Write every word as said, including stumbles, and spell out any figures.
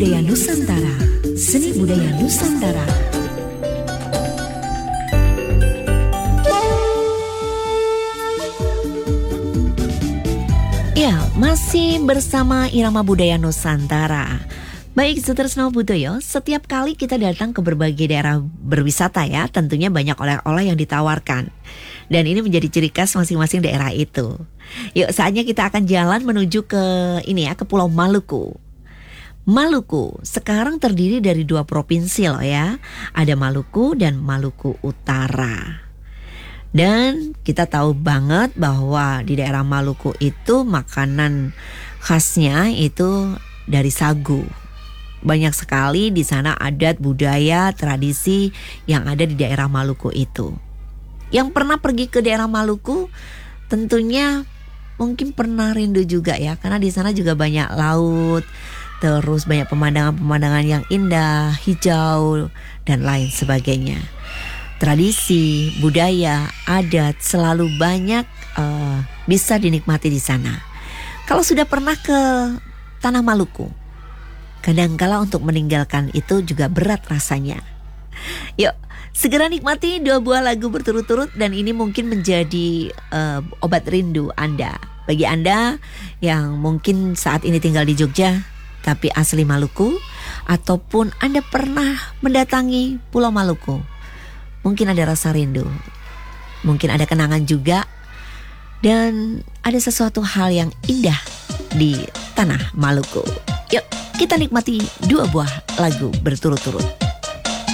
Budaya Nusantara, seni budaya Nusantara. Ya, masih bersama Irama Budaya Nusantara. Baik, Sutresno Budoyo, setiap kali kita datang ke berbagai daerah berwisata ya, tentunya banyak oleh-oleh yang ditawarkan. Dan ini menjadi ciri khas masing-masing daerah itu. Yuk, saatnya kita akan jalan menuju ke ini ya, ke Pulau Maluku. Maluku sekarang terdiri dari dua provinsi loh ya. Ada Maluku dan Maluku Utara. Dan kita tahu banget bahwa di daerah Maluku itu makanan khasnya itu dari sagu. Banyak sekali di sana adat, budaya, tradisi yang ada di daerah Maluku itu. Yang pernah pergi ke daerah Maluku tentunya mungkin pernah rindu juga ya, karena di sana juga banyak laut, terus banyak pemandangan-pemandangan yang indah, hijau dan lain sebagainya. Tradisi, budaya, adat selalu banyak uh, bisa dinikmati di sana. Kalau sudah pernah ke tanah Maluku, kadangkala untuk meninggalkan itu juga berat rasanya. Yuk, segera nikmati dua buah lagu berturut-turut dan ini mungkin menjadi uh, obat rindu Anda. Bagi Anda yang mungkin saat ini tinggal di Jogja tapi asli Maluku, ataupun Anda pernah mendatangi Pulau Maluku, mungkin ada rasa rindu, mungkin ada kenangan juga, dan ada sesuatu hal yang indah di tanah Maluku. Yuk, kita nikmati dua buah lagu berturut-turut.